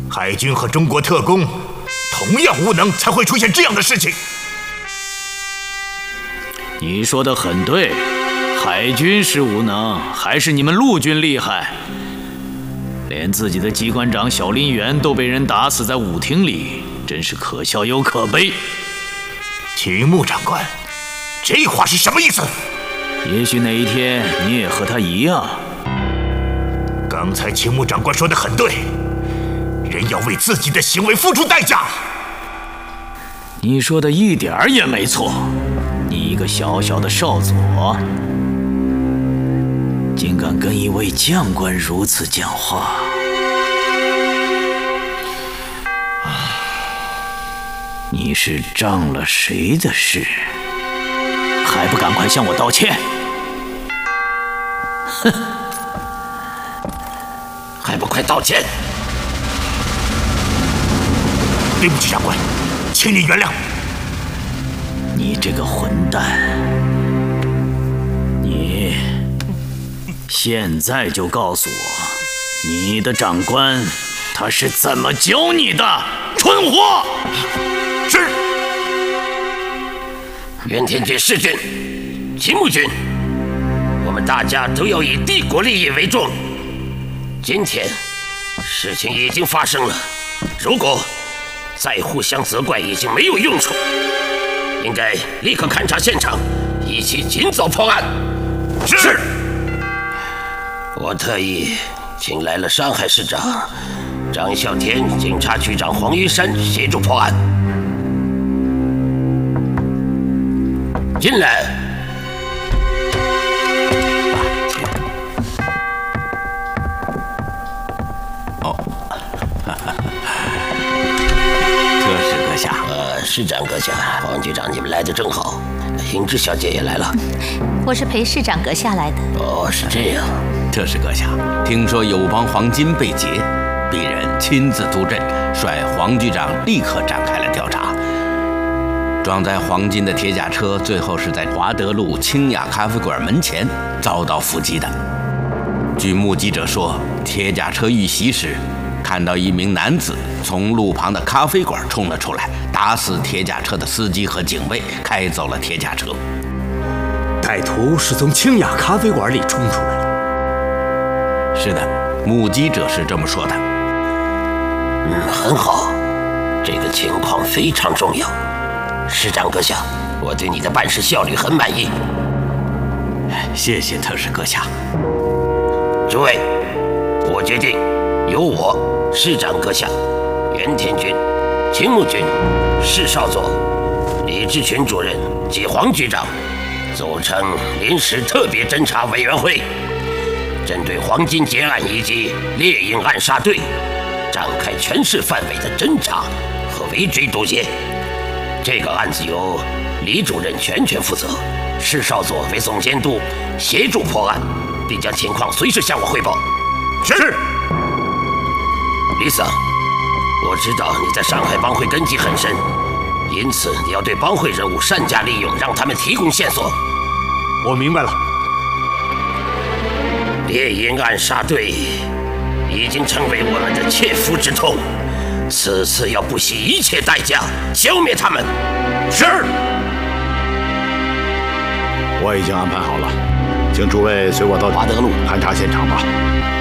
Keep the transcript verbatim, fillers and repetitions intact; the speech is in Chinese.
海军和中国特工同样无能，才会出现这样的事情。 你说的很对，海军是无能，还是你们陆军厉害？连自己的机关长小林源都被人打死在舞厅里，真是可笑又可悲。 秦牧长官，这话是什么意思？ 也许哪一天你也和他一样。 刚才秦牧长官说的很对，人要为自己的行为付出代价。 你说的一点儿也没错，你一个小小的少佐，竟敢跟一位将官如此讲话。你是仗了谁的势？还不赶快向我道歉！哼！ 还不快道歉！ 对不起，长官，请你原谅。 你这个混蛋！你现在就告诉我，你的长官他是怎么教你的？蠢货！ 是。 袁天军师君，秦牧军，我们大家都要以帝国利益为重。今天事情已经发生了，如果再互相责怪已经没有用处，应该立刻勘察现场，一起尽早破案。 是。是我特意请来了上海市长张啸天、警察局长黄云山协助破案。进来。 哦，特使阁下， 呃，市长阁下，黄局长，你们来的正好。英芝小姐也来了。 我是陪市长阁下来的。 哦，是这样。 特使阁下，听说友邦黄金被劫，鄙人亲自督阵，率黄局长立刻展开了调查。装载黄金的铁甲车最后是在华德路清雅咖啡馆门前遭到伏击的。据目击者说，铁甲车遇袭时，看到一名男子从路旁的咖啡馆冲了出来，打死铁甲车的司机和警卫，开走了铁甲车。 歹徒是从清雅咖啡馆里冲出来的。 是的，目击者是这么说的。 嗯，很好，这个情况非常重要。市长阁下，我对你的办事效率很满意。 谢谢特使阁下。 诸位，我决定由我市长阁下、袁天军、秦牧军、市少佐、李志群主任及黄局长组成临时特别侦查委员会，针对黄金劫案以及猎鹰暗杀队展开全市范围的侦查和围追堵截。这个案子由李主任全权负责，市少佐为总监督，协助破案，并将情况随时向我汇报。 是。 李桑，我知道你在上海帮会根基很深，因此你要对帮会人物善加利用，让他们提供线索。 我明白了。 猎鹰暗杀队已经成为我们的切肤之痛，此次要不惜一切代价消灭他们。 是。 我已经安排好了，请诸位随我到华德路勘察现场吧。